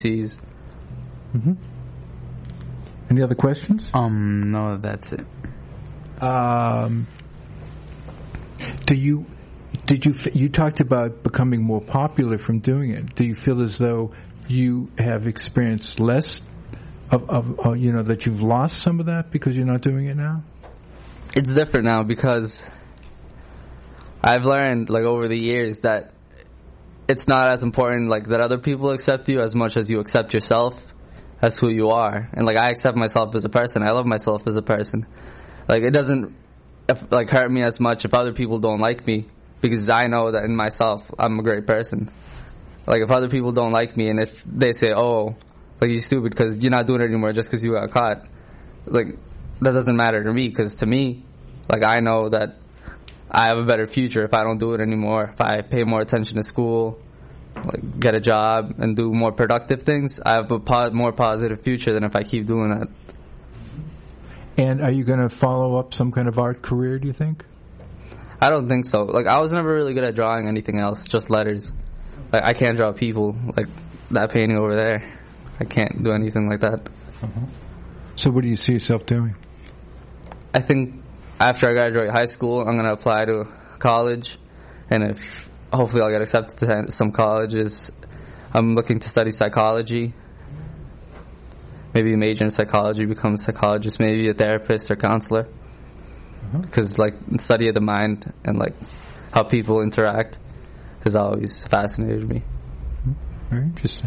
sees. Mm-hmm. Any other questions? No, that's it. You talked about becoming more popular from doing it. Do you feel as though you have experienced less of that you've lost some of that because you're not doing it now? It's different now because I've learned, like, over the years that it's not as important, like, that other people accept you as much as you accept yourself as who you are. And, like, I accept myself as a person. I love myself as a person. Like, it doesn't, like, hurt me as much if other people don't like me, because I know that in myself I'm a great person. Like, if other people don't like me and if they say, oh, like, you're stupid because you're not doing it anymore just because you got caught, like, that doesn't matter to me, because to me, like, I know that I have a better future if I don't do it anymore. If I pay more attention to school, like, get a job and do more productive things, I have a more positive future than if I keep doing that. And are you going to follow up some kind of art career, do you think? I don't think so. Like, I was never really good at drawing anything else, just letters. Like, I can't draw people. Like, that painting over there, I can't do anything like that. Uh-huh. So what do you see yourself doing? I think after I graduate high school, I'm going to apply to college, and hopefully I'll get accepted to some colleges. I'm looking to study psychology. Maybe major in psychology, become a psychologist, maybe a therapist or counselor. Because, like, the study of the mind and, like, how people interact has always fascinated me. Very interesting.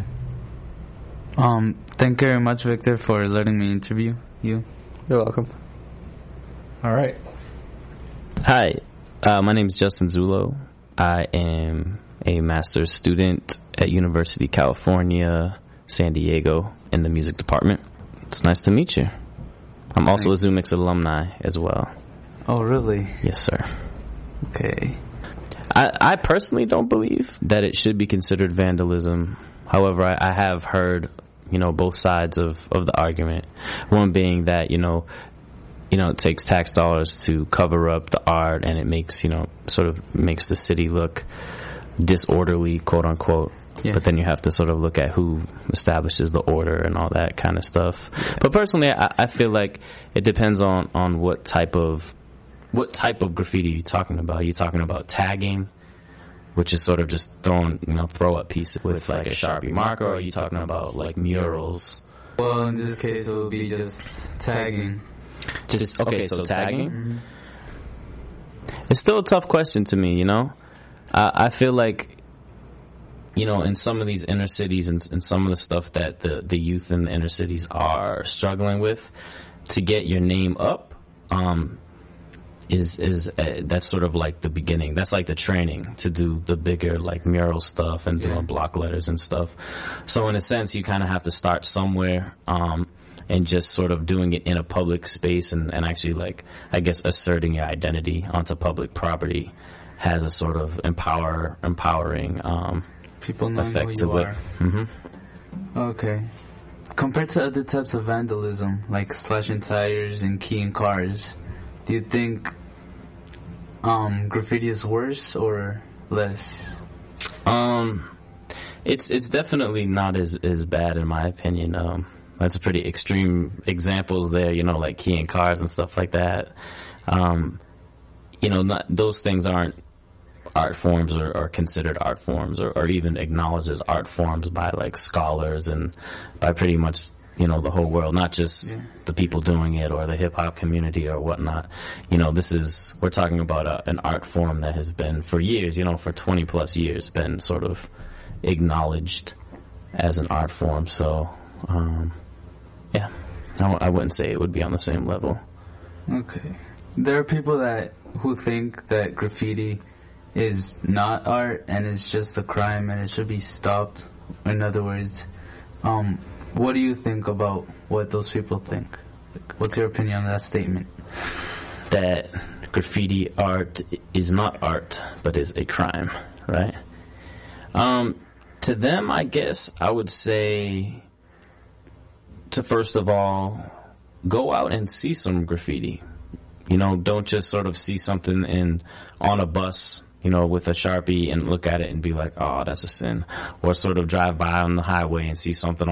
Thank you very much, Victor, for letting me interview you. You're welcome. All right. Hi, my name is Justin Zulo. I am a master's student at University of California, San Diego, in the music department. It's nice to meet you. I'm also a ZooMix alumni as well. Oh, really? Yes, sir. Okay. I personally don't believe that it should be considered vandalism. However, I have heard, both sides of the argument. One being that, it takes tax dollars to cover up the art, and it makes, sort of makes the city look disorderly, quote unquote. Yeah. But then you have to sort of look at who establishes the order and all that kind of stuff. Yeah. But personally, I feel like it depends on what type of graffiti you're talking about. Are you talking about tagging, which is sort of just throw up pieces with like a Sharpie marker, or are you talking about like murals? Well, in this case, it would be just tagging. So tagging? Mm-hmm. It's still a tough question to me, I feel like, in some of these inner cities and some of the stuff that the youth in the inner cities are struggling with, to get your name up, that's sort of like the beginning. That's like the training to do the bigger like mural stuff and doing block letters and stuff. So in a sense, you kind of have to start somewhere, and just sort of doing it in a public space and actually, like, I guess, asserting your identity onto public property has a sort of empowering people knowing effect who you to it. are. Mm-hmm. Okay. Compared to other types of vandalism, like slashing tires and keying cars, do you think graffiti is worse or less? It's definitely not as bad in my opinion. That's pretty extreme examples there, like keying cars and stuff like that. Those things aren't art forms or considered art forms or even acknowledged as art forms by like scholars and by pretty much, the whole world, not just the people doing it or the hip hop community or whatnot. We're talking about an art form that has been for years, for 20 plus years, been sort of acknowledged as an art form. So, I wouldn't say it would be on the same level. Okay. There are people who think that graffiti is not art and it's just a crime and it should be stopped. In other words, what do you think about what those people think? What's your opinion on that statement? That graffiti art is not art, but is a crime, right? To them, I guess I would say to first of all, go out and see some graffiti. Don't just sort of see something on a bus with a Sharpie and look at it and be like, oh, that's a sin, or sort of drive by on the highway and see something